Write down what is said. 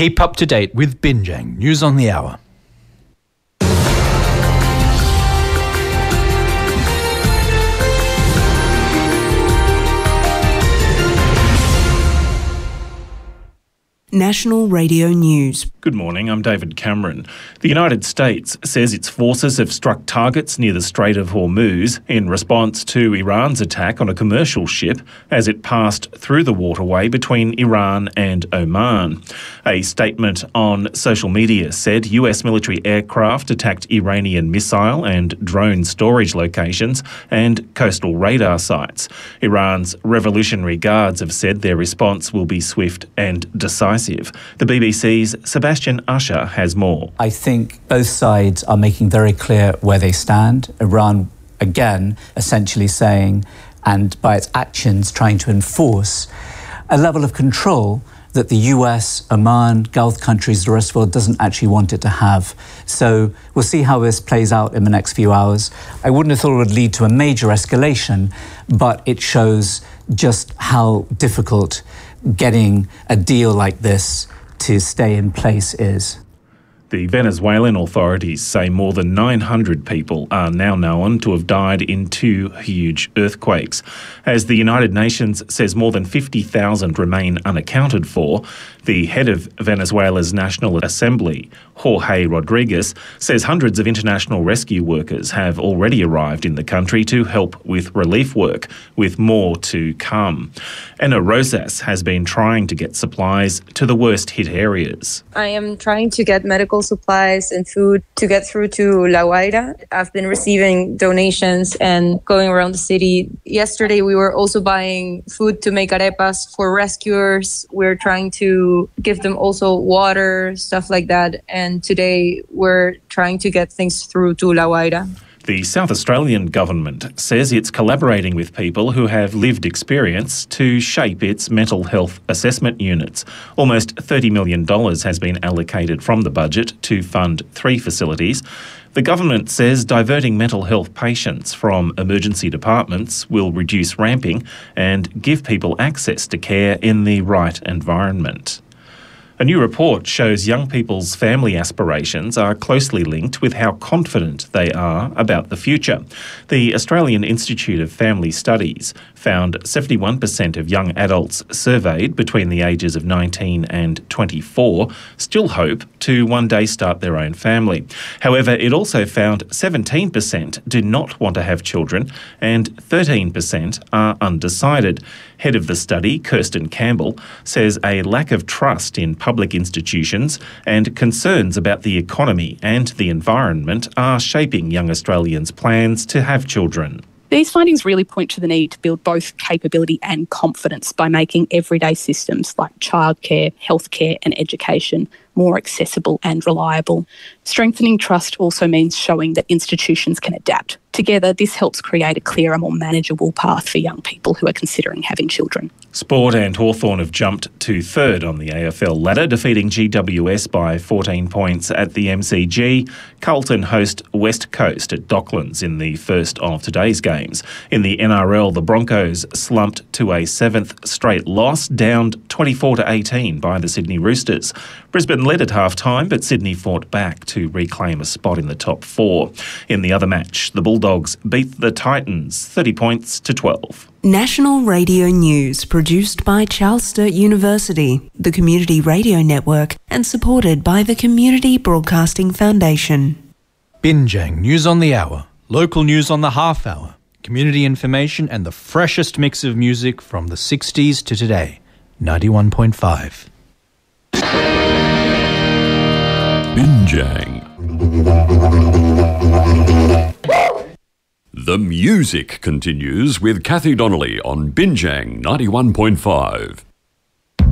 Keep up to date with Binjang News on the Hour. National Radio News. Good morning, I'm David Cameron. The United States says its forces have struck targets near the Strait of Hormuz in response to Iran's attack on a commercial ship as it passed through the waterway between Iran and Oman. A statement on social media said US military aircraft attacked Iranian missile and drone storage locations and coastal radar sites. Iran's Revolutionary Guards have said their response will be swift and decisive. The BBC's Sebastian Usher has more. I think both sides are making very clear where they stand. Iran, again, essentially saying, and by its actions trying to enforce, a level of control that the US, Oman, Gulf countries, the rest of the world doesn't actually want it to have. So we'll see how this plays out in the next few hours. I wouldn't have thought it would lead to a major escalation, but it shows just how difficult getting a deal like this to stay in place is. The Venezuelan authorities say more than 900 people are now known to have died in two huge earthquakes. As the United Nations says more than 50,000 remain unaccounted for, the head of Venezuela's National Assembly, Jorge Rodriguez, says hundreds of international rescue workers have already arrived in the country to help with relief work, with more to come. Anna Rosas has been trying to get supplies to the worst-hit areas. I am trying to get medical supplies and food to get through to La Guaira. I've been receiving donations and going around the city. Yesterday, we were also buying food to make arepas for rescuers. We're trying to give them also water, stuff like that. And today, we're trying to get things through to La Guaira. The South Australian government says it's collaborating with people who have lived experience to shape its mental health assessment units. Almost $30 million has been allocated from the budget to fund 3 facilities. The government says diverting mental health patients from emergency departments will reduce ramping and give people access to care in the right environment. A new report shows young people's family aspirations are closely linked with how confident they are about the future. The Australian Institute of Family Studies found 71% of young adults surveyed between the ages of 19 and 24 still hope to one day start their own family. However, it also found 17% do not want to have children and 13% are undecided. Head of the study, Kirsten Campbell, says a lack of trust in public institutions and concerns about the economy and the environment are shaping young Australians' plans to have children. These findings really point to the need to build both capability and confidence by making everyday systems like childcare, healthcare and education more accessible and reliable. Strengthening trust also means showing that institutions can adapt. Together, this helps create a clearer, more manageable path for young people who are considering having children. Sport and Hawthorn have jumped to third on the AFL ladder, defeating GWS by 14 points at the MCG. Carlton host West Coast at Docklands in the first of today's games. In the NRL, the Broncos slumped to a 7th straight loss, downed 24-18 by the Sydney Roosters. Brisbane led at half-time, but Sydney fought back to reclaim a spot in the top 4. In the other match, the Bulldogs beat the Titans 30 points to 12. National Radio News, produced by Charles Sturt University, the Community Radio Network, and supported by the Community Broadcasting Foundation. Binjang News on the Hour, local news on the half hour, community information and the freshest mix of music from the 60s to today. 91.5. Binjang. The music continues with Kathy Donnelly on Binjang 91.5.